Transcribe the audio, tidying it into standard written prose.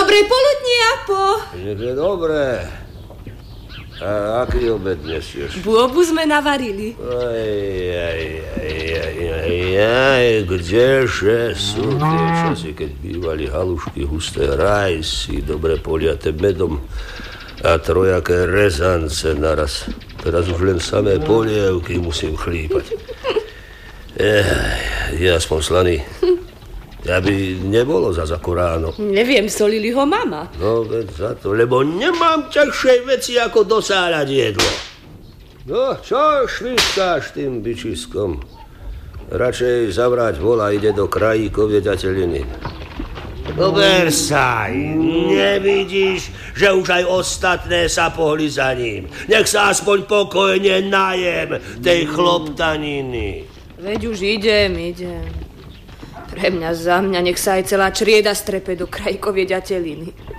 Dobré poludnie, Apo. Je dobré. A aký obed nesieš? Bôbu sme navarili. Kdeže sú tie časy, keď bývali halušky husté, rajsy, dobre poliate medom a trojaké rezance naraz. Teraz už len samé polievky musím chlípať. Je aspoň slaný. Aby nebolo zas ako ráno. Neviem, solili ho mama. No, veď za to, lebo nemám ťažšej veci, ako dosáľať jedlo. No, čo švistáš tým bičiskom? Radšej zavrať vola, ide do krajíkov jedateľiny. Dober sa, nevidíš, že už aj ostatné sa pohli za ním. Nech sa aspoň pokojne najem tej chloptaniny. Veď už idem. Pre mňa, za mňa, nech sa aj celá črieda strepe do krajíkov jedateľiny.